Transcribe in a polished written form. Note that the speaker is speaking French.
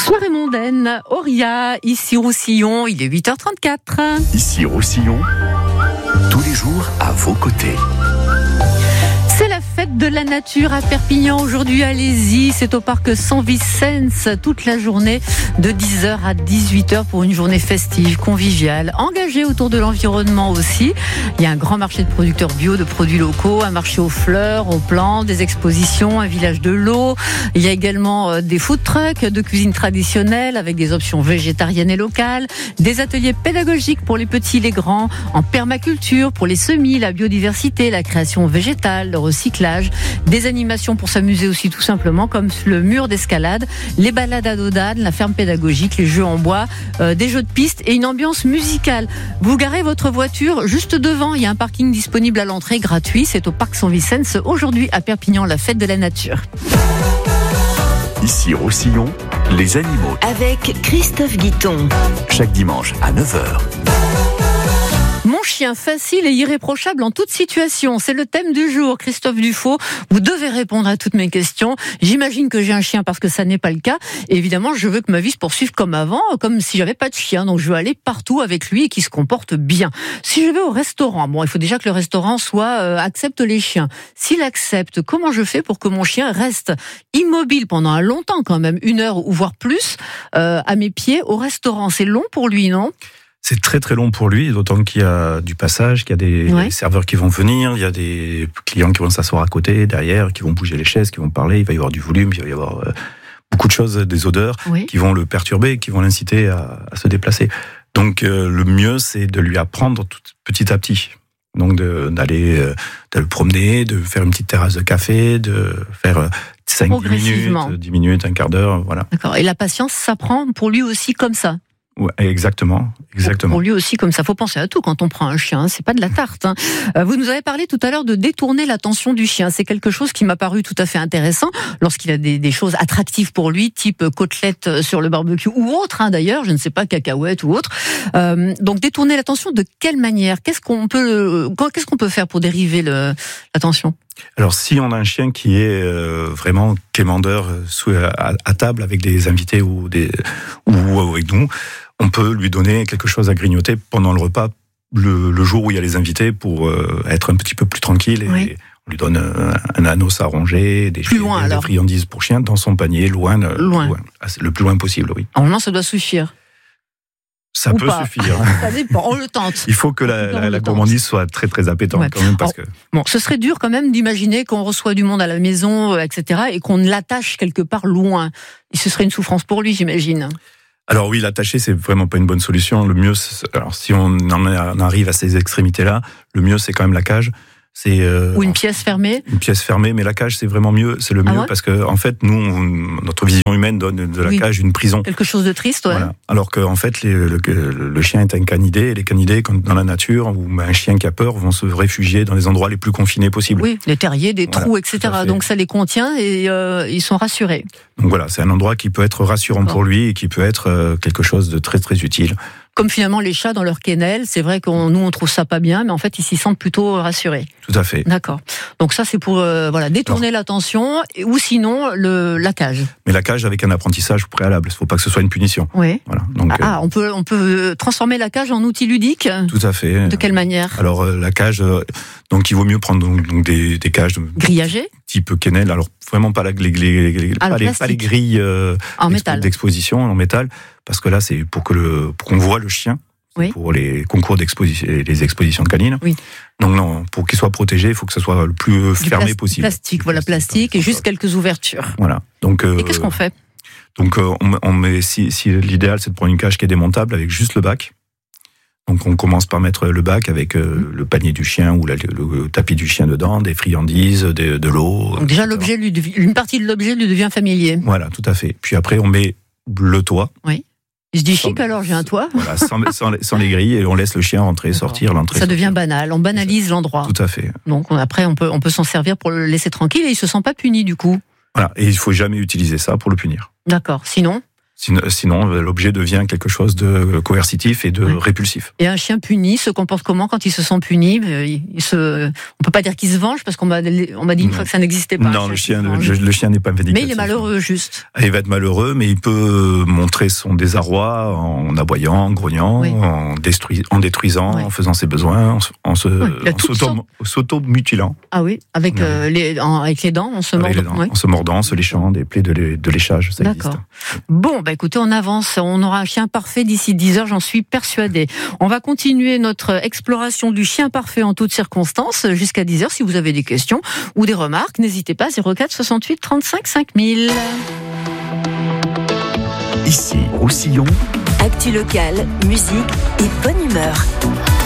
Soirée mondaine, Auria, ici Roussillon, il est 8h34. Ici Roussillon, tous les jours à vos côtés. C'est la fête de la nature à Perpignan. Aujourd'hui, allez-y, c'est au parc Saint-Vicence toute la journée de 10h à 18h pour une journée festive, conviviale, engagée autour de l'environnement aussi. Il y a un grand marché de producteurs bio, de produits locaux, un marché aux fleurs, aux plantes, des expositions, un village de l'eau. Il y a également des food trucks de cuisine traditionnelle avec des options végétariennes et locales, des ateliers pédagogiques pour les petits et les grands, en permaculture pour les semis, la biodiversité, la création végétale, le recyclage, des animations pour s'amuser aussi tout simplement comme le mur d'escalade, les balades à dos d'âne, la ferme pédagogique, les jeux en bois, des jeux de piste et une ambiance musicale. Vous garez votre voiture juste devant, il y a un parking disponible à l'entrée gratuit, c'est au parc Saint-Vicence aujourd'hui à Perpignan, la fête de la nature. Ici Roussillon, les animaux. Avec Christophe Guiton. Chaque dimanche à 9h. Mon chien facile et irréprochable en toute situation. C'est le thème du jour. Christophe Dufaux, vous devez répondre à toutes mes questions. J'imagine que j'ai un chien parce que ça n'est pas le cas. Et évidemment, je veux que ma vie se poursuive comme avant, comme si j'avais pas de chien. Donc, je veux aller partout avec lui et qu'il se comporte bien. Si je vais au restaurant, bon, il faut déjà que le restaurant accepte les chiens. S'il accepte, comment je fais pour que mon chien reste immobile pendant un long temps quand même, 1 heure ou voire plus, à mes pieds au restaurant? C'est long pour lui, non ? C'est très très long pour lui, d'autant qu'il y a du passage, qu'il y a des serveurs qui vont venir, il y a des clients qui vont s'asseoir à côté, derrière, qui vont bouger les chaises, qui vont parler, il va y avoir du volume, il va y avoir beaucoup de choses, des odeurs qui vont le perturber, qui vont l'inciter à se déplacer. Donc le mieux, c'est de lui apprendre petit à petit. Donc d'aller le promener, de faire une petite terrasse de café, de faire 5-10 minutes, 10 minutes, un quart d'heure, voilà. D'accord. Et la patience s'apprend pour lui aussi comme ça? Ouais, exactement. Pour lui aussi, comme ça, faut penser à tout quand on prend un chien. C'est pas de la tarte. Vous nous avez parlé tout à l'heure de détourner l'attention du chien. C'est quelque chose qui m'a paru tout à fait intéressant lorsqu'il a des choses attractives pour lui, type côtelette sur le barbecue ou autre, d'ailleurs, je ne sais pas, cacahuètes ou autre. Donc détourner l'attention de quelle manière? Qu'est-ce qu'on peut faire pour dériver l'attention? Alors, si on a un chien qui est vraiment quémandeur à table avec des invités ou avec nous, on peut lui donner quelque chose à grignoter pendant le repas, le jour où il y a les invités, pour être un petit peu plus tranquille. Et on lui donne un anos à ronger, des friandises pour chien dans son panier, loin, le plus loin possible, oui. Normalement, ça doit suffire. Ça peut suffire. Ça dépend, on le tente. Il faut que la gourmandise soit très très appétante quand même, parce que... Bon, ce serait dur quand même d'imaginer qu'on reçoit du monde à la maison, etc., et qu'on l'attache quelque part loin. Ce serait une souffrance pour lui, j'imagine. Alors oui, l'attacher, c'est vraiment pas une bonne solution. Le mieux, alors si on en arrive à ces extrémités-là, le mieux, c'est quand même la cage. Ou une pièce fermée. Une pièce fermée, mais la cage, c'est vraiment mieux. C'est le mieux parce que, en fait, nous, notre vision humaine donne de la cage une prison. Quelque chose de triste, ouais. Voilà. Alors qu'en fait, le chien est un canidé, et les canidés, dans la nature, ou un chien qui a peur, vont se réfugier dans les endroits les plus confinés possibles. Oui, les terriers, des trous, etc. Donc ça les contient et ils sont rassurés. Donc voilà, c'est un endroit qui peut être rassurant pour lui et qui peut être quelque chose de très très utile. Comme finalement les chats dans leur kennel, c'est vrai nous on trouve ça pas bien, mais en fait ils s'y sentent plutôt rassurés. Tout à fait. D'accord. Donc ça c'est pour détourner l'attention, ou sinon la cage. Mais la cage avec un apprentissage préalable, il ne faut pas que ce soit une punition. Oui. Voilà. Donc, on peut transformer la cage en outil ludique. Tout à fait. De quelle manière? Alors la cage, donc il vaut mieux prendre des cages grillagées, type kennel. Alors vraiment pas les grilles en métal d'exposition en métal, parce que là c'est pour qu'on voit le chien. Pour les concours d'exposition, les expositions canines. Oui. Donc non, pour qu'il soit protégé, il faut que ce soit le plus fermé possible. Plastique et juste quelques ouvertures. Voilà. Donc et qu'est-ce qu'on fait? Donc on met, si l'idéal c'est de prendre une cage qui est démontable avec juste le bac. Donc on commence par mettre le bac avec le panier du chien ou le tapis du chien dedans, des friandises, de l'eau. Donc déjà une partie de l'objet lui devient familier. Voilà, tout à fait. Puis après on met le toit. Oui. Il se dit chic alors, j'ai un toit. Voilà, sans les grilles, et on laisse le chien rentrer, sortir, l'entrée. Ça devient banal, on banalise l'endroit. Tout à fait. Donc après on peut s'en servir pour le laisser tranquille et il se sent pas puni du coup. Voilà, et il faut jamais utiliser ça pour le punir. D'accord, sinon Sinon, l'objet devient quelque chose de coercitif et de répulsif. Et un chien puni se comporte comment quand il se sent puni? On peut pas dire qu'il se venge parce qu'on m'a dit une fois que ça n'existait pas. Non, le chien n'est pas vindicatif. Mais il est malheureux, juste. Il va être malheureux, mais il peut montrer son désarroi en aboyant, en grognant, en détruisant, en faisant ses besoins, en s'auto-mutilant. Ah oui, avec les dents, en se mordant, en se léchant, des plaies de léchage, ça existe. D'accord. Bon, écoutez, on avance, on aura un chien parfait d'ici 10 heures, j'en suis persuadée. On va continuer notre exploration du chien parfait en toutes circonstances jusqu'à 10 heures. Si vous avez des questions ou des remarques, n'hésitez pas, 04 68 35 5000. Ici, Roussillon. Actu locale, musique et bonne humeur.